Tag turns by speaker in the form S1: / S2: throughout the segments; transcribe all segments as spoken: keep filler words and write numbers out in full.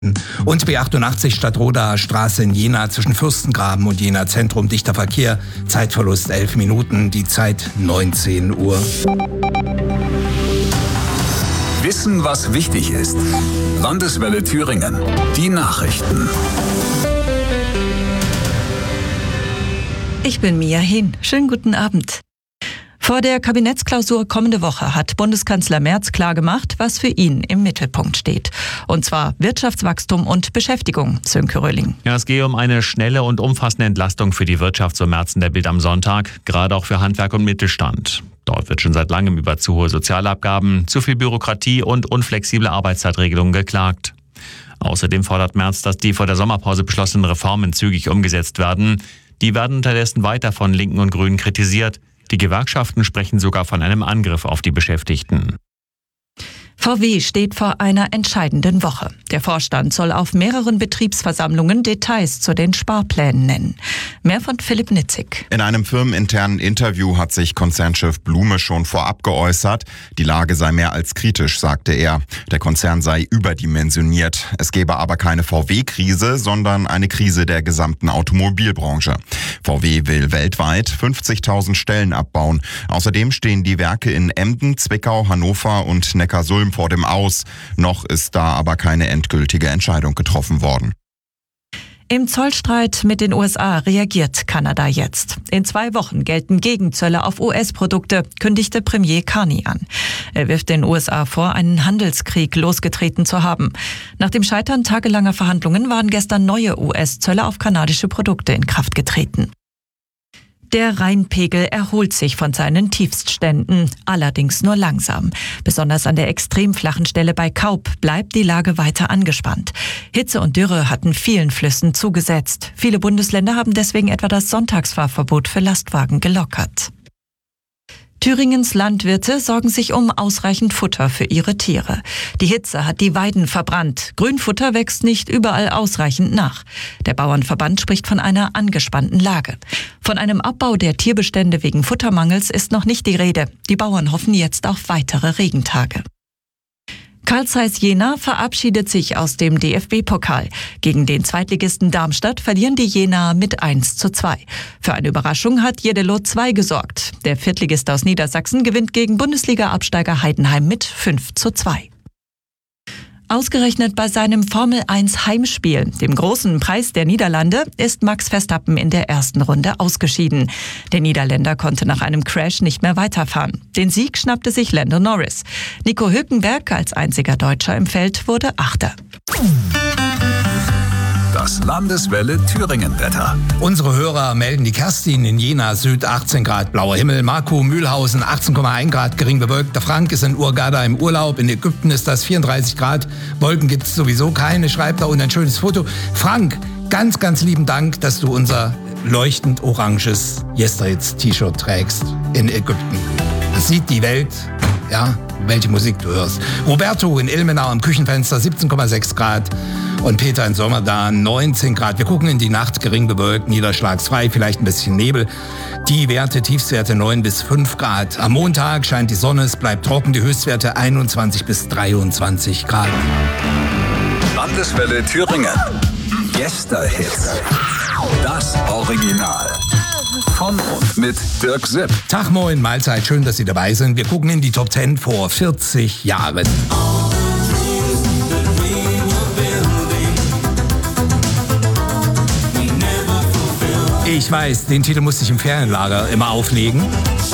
S1: Und B achtundachtzig Stadtrodaer Straße in Jena zwischen Fürstengraben und Jena Zentrum. Dichter Verkehr, Zeitverlust elf Minuten, die Zeit neunzehn Uhr.
S2: Wissen, was wichtig ist. Landeswelle Thüringen. Die Nachrichten.
S3: Ich bin Mia Hehn. Schönen guten Abend. Vor der Kabinettsklausur kommende Woche hat Bundeskanzler Merz klargemacht, was für ihn im Mittelpunkt steht. Und zwar Wirtschaftswachstum und Beschäftigung, Sönke Röhling.
S4: Ja, es gehe um eine schnelle und umfassende Entlastung für die Wirtschaft, so Merz in der Bild am Sonntag, gerade auch für Handwerk und Mittelstand. Dort wird schon seit langem über zu hohe Sozialabgaben, zu viel Bürokratie und unflexible Arbeitszeitregelungen geklagt. Außerdem fordert Merz, dass die vor der Sommerpause beschlossenen Reformen zügig umgesetzt werden. Die werden unterdessen weiter von Linken und Grünen kritisiert. Die Gewerkschaften sprechen sogar von einem Angriff auf die Beschäftigten.
S3: V W steht vor einer entscheidenden Woche. Der Vorstand soll auf mehreren Betriebsversammlungen Details zu den Sparplänen nennen. Mehr von Philipp Nitzig.
S5: In einem firmeninternen Interview hat sich Konzernchef Blume schon vorab geäußert. Die Lage sei mehr als kritisch, sagte er. Der Konzern sei überdimensioniert. Es gebe aber keine V W-Krise, sondern eine Krise der gesamten Automobilbranche. V W will weltweit fünfzigtausend Stellen abbauen. Außerdem stehen die Werke in Emden, Zwickau, Hannover und Neckarsulm vor dem Aus. Noch ist da aber keine endgültige Entscheidung getroffen worden.
S3: Im Zollstreit mit den U S A reagiert Kanada jetzt. In zwei Wochen gelten Gegenzölle auf U S-Produkte, kündigte Premier Carney an. Er wirft den U S A vor, einen Handelskrieg losgetreten zu haben. Nach dem Scheitern tagelanger Verhandlungen waren gestern neue U S-Zölle auf kanadische Produkte in Kraft getreten. Der Rheinpegel erholt sich von seinen Tiefstständen, allerdings nur langsam. Besonders an der extrem flachen Stelle bei Kaup bleibt die Lage weiter angespannt. Hitze und Dürre hatten vielen Flüssen zugesetzt. Viele Bundesländer haben deswegen etwa das Sonntagsfahrverbot für Lastwagen gelockert. Thüringens Landwirte sorgen sich um ausreichend Futter für ihre Tiere. Die Hitze hat die Weiden verbrannt. Grünfutter wächst nicht überall ausreichend nach. Der Bauernverband spricht von einer angespannten Lage. Von einem Abbau der Tierbestände wegen Futtermangels ist noch nicht die Rede. Die Bauern hoffen jetzt auf weitere Regentage. Carl Zeiss Jena verabschiedet sich aus dem D F B-Pokal. Gegen den Zweitligisten Darmstadt verlieren die Jenaer mit eins zu zwei. Für eine Überraschung hat Jeddelo zwei gesorgt. Der Viertligist aus Niedersachsen gewinnt gegen Bundesliga-Absteiger Heidenheim mit fünf zu zwei. Ausgerechnet bei seinem Formel eins Heimspiel, dem großen Preis der Niederlande, ist Max Verstappen in der ersten Runde ausgeschieden. Der Niederländer konnte nach einem Crash nicht mehr weiterfahren. Den Sieg schnappte sich Lando Norris. Nico Hülkenberg als einziger Deutscher im Feld wurde Achter.
S2: Das Landeswelle Thüringen-Wetter.
S1: Unsere Hörer melden die Kerstin in Jena Süd achtzehn Grad blauer Himmel, Marco Mühlhausen achtzehn Komma eins Grad gering bewölkt, der Frank ist in Hurghada im Urlaub, in Ägypten ist das vierunddreißig Grad, Wolken gibt es sowieso keine, schreibt da und ein schönes Foto. Frank, ganz, ganz lieben Dank, dass du unser leuchtend oranges Yesterhits-T-Shirt trägst in Ägypten. Das sieht die Welt, ja, welche Musik du hörst. Roberto in Ilmenau am Küchenfenster siebzehn Komma sechs Grad und Peter in Sommerdan neunzehn Grad. Wir gucken in die Nacht, gering bewölkt, niederschlagsfrei, vielleicht ein bisschen Nebel. Die Werte, Tiefstwerte neun bis fünf Grad. Am Montag scheint die Sonne, es bleibt trocken, die Höchstwerte einundzwanzig bis dreiundzwanzig Grad.
S2: Landeswelle Thüringen. Yesterhits. Das Original. Von und mit Dirk Sipp.
S1: Tag, moin, Mahlzeit, schön, dass Sie dabei sind. Wir gucken in die Top zehn vor vierzig Jahren. Ich weiß, den Titel musste ich im Ferienlager immer auflegen.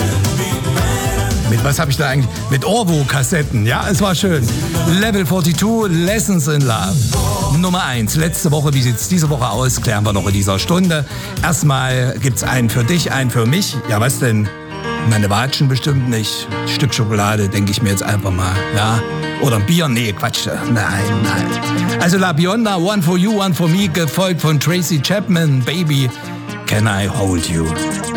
S1: Mit was habe ich da eigentlich? Mit Orvo-Kassetten, ja, es war schön. Level zweiundvierzig, Lessons in Love. Nummer eins, letzte Woche, wie sieht's diese Woche aus, klären wir noch in dieser Stunde. Erstmal gibt's einen für dich, einen für mich. Ja, was denn? Meine Watschen bestimmt nicht. Ein Stück Schokolade, denke ich mir jetzt einfach mal, ja. Oder ein Bier, nee, Quatsch, nein, nein. Also La Bionda, One for You, One for Me, gefolgt von Tracy Chapman, Baby, Can I Hold You?